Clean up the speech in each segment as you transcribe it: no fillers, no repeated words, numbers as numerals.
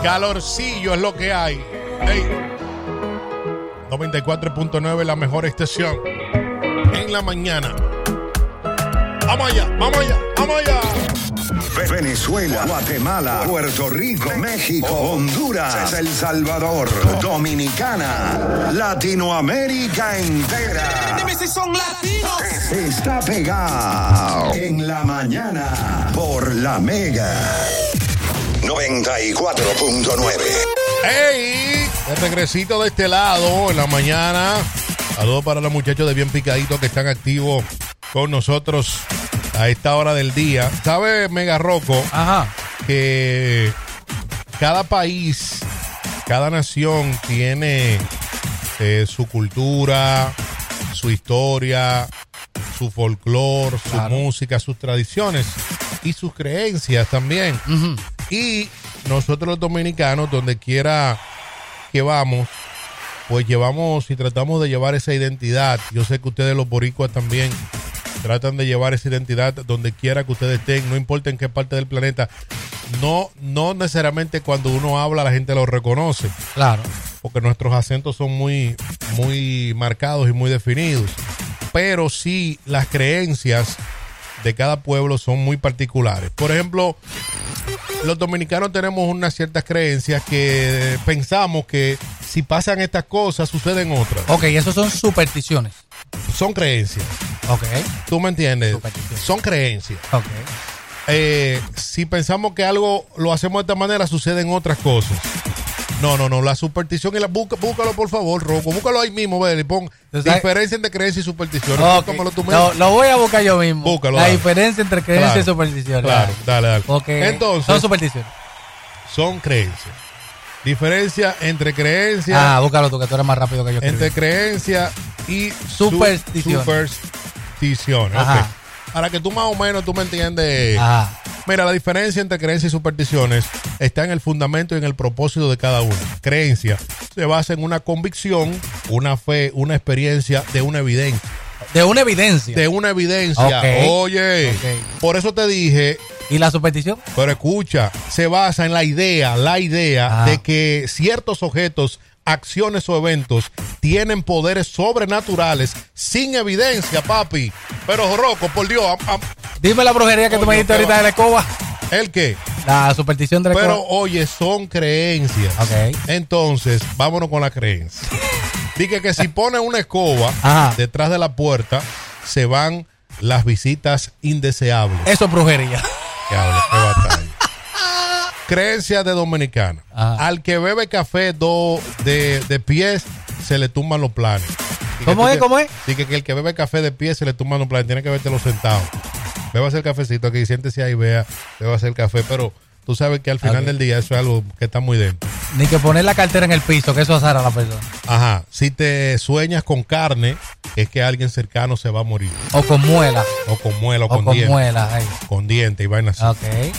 Calorcillo es lo que hay. Hey. 94.9, la mejor estación en la mañana. Vamos allá, vamos allá, vamos allá. Venezuela, Guatemala, Puerto Rico, México, Honduras, El Salvador, Dominicana, Latinoamérica entera. Dime si son latinos. Está pegado en la mañana por la Mega 94.9. ¡Ey! El regresito de este lado en la mañana. Saludos para los muchachos de Bien Picadito que están activos con nosotros a esta hora del día. ¿Sabe, Mega Rocco? Ajá. Que cada país, cada nación tiene su cultura, su historia, su folclore, su música, sus tradiciones y sus creencias también. Uh-huh. Y nosotros los dominicanos, donde quiera que vamos, pues llevamos y tratamos de llevar esa identidad. Yo sé que ustedes los boricuas también tratan de llevar esa identidad donde quiera que ustedes estén, no importa en qué parte del planeta. No necesariamente cuando uno habla la gente lo reconoce. Claro. Porque nuestros acentos son muy, muy marcados y muy definidos. Pero sí, las creencias de cada pueblo son muy particulares. Por ejemplo, los dominicanos tenemos unas ciertas creencias que pensamos que si pasan estas cosas, suceden otras. Ok, eso son supersticiones. Son creencias. Ok. ¿Tú me entiendes? Son creencias. Ok. Si pensamos que algo lo hacemos de esta manera, suceden otras cosas. No, la superstición y la búscalo por favor, Rocco, búscalo ahí mismo, ve, y pon diferencia entre creencia y superstición. Okay. Lo voy a buscar yo mismo. Búscalo, la dale. diferencia entre creencia y superstición. Claro, dale. Okay. Entonces, son supersticiones. Son creencias. Diferencia entre creencia. Búscalo tú, que tú eres más rápido que yo. Entre creencia y supersticiones. Ajá. Okay. Para que tú más o menos tú me entiendes. Ajá. Mira, la diferencia entre creencia y supersticiones está en el fundamento y en el propósito de cada una. Creencia se basa en una convicción, una fe, una experiencia de una evidencia. ¿De una evidencia? De una evidencia. Okay. Oye, por eso te dije. ¿Y la superstición? Pero escucha, se basa en la idea de que ciertos objetos, acciones o eventos tienen poderes sobrenaturales sin evidencia, papi. Pero, Rocco, por Dios. Dime la brujería que tú me dijiste ahorita de la escoba. ¿El qué? La superstición de la escoba. Pero, oye, son creencias. Ok. Entonces, vámonos con la creencia. Dije que si pones una escoba detrás de la puerta, se van las visitas indeseables. Eso es brujería. Qué batalla. Creencia de dominicana. Al que bebe café de pies, se le tumban los planes. ¿Cómo es? Dije que el que bebe café de pies, se le tumban los planes. Tiene que vértelo sentado. Bébase el cafecito aquí, siéntese ahí, bébase el café. Pero tú sabes que al final del día eso es algo que está muy dentro. Ni que poner la cartera en el piso, que eso azara a la persona. Ajá. Si te sueñas con carne, es que alguien cercano se va a morir. O con muela. O con diente. Con diente y vainas así. Ok.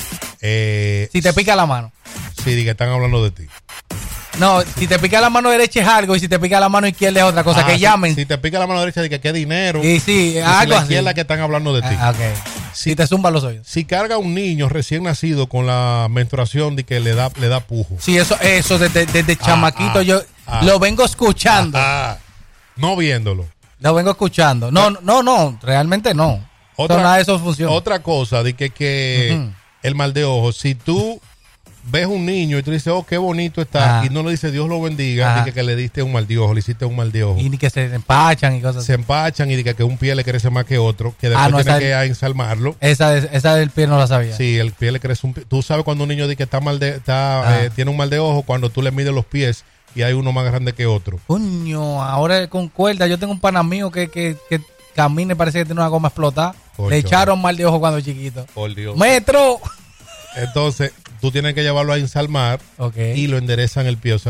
Si te pica la mano. Sí, que están hablando de ti. No, si te pica la mano derecha es algo y si te pica la mano izquierda es otra cosa. Que llamen. Si te pica la mano derecha, dice que dinero. Y sí, algo la así. izquierda que están hablando de ti. Okay. Si te zumban los oídos. Si carga un niño recién nacido con la menstruación, de que le da pujo. Sí, eso desde chamaquito yo lo vengo escuchando. No viéndolo. Lo vengo escuchando. No, realmente no. Nada de eso funciona. Otra cosa, de que el mal de ojo, si tú ves un niño y tú dices, oh, qué bonito está, y no le dices Dios lo bendiga, que le diste un mal de ojo, le hiciste un mal de ojo. Y ni que se empachan y cosas así. Se empachan y que un pie le crece más que otro, que después tiene que ensalmarlo. Esa del pie no la sabía. Sí, el pie le crece un pie. Tú sabes cuando un niño dice que tiene un mal de ojo, cuando tú le mides los pies y hay uno más grande que otro. Coño, ahora con cuerda, yo tengo un pana mío que camina y parece que tiene una goma explotada. Corcho. Le echaron mal de ojo cuando chiquito. Por Dios. ¡Metro! Entonces, tú tienes que llevarlo a ensalmar y lo enderezan el pie. O sea,